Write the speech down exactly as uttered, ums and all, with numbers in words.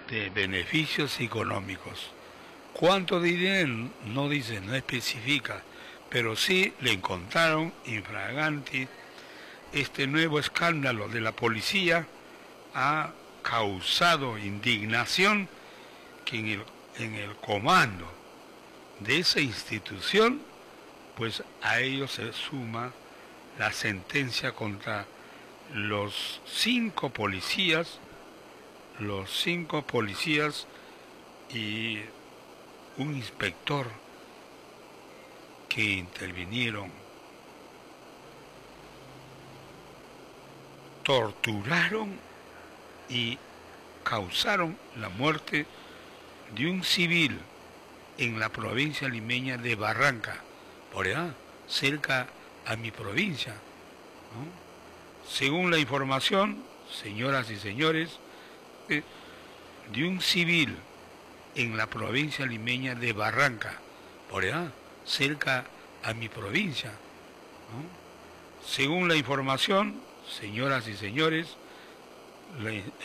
de beneficios económicos. ¿Cuánto dinero? No dice, no especifica, pero sí le encontraron infraganti. Este nuevo escándalo de la policía ha causado indignación que en el, en el comando de esa institución, pues a ello se suma la sentencia contra los cinco policías, los cinco policías y un inspector que intervinieron, torturaron y causaron la muerte de un civil en la provincia limeña de Barranca, por allá, cerca a mi provincia, ¿no? Según la información, señoras y señores, eh, de un civil en la provincia limeña de Barranca, por allá, cerca a mi provincia, ¿no? Según la información, señoras y señores, la,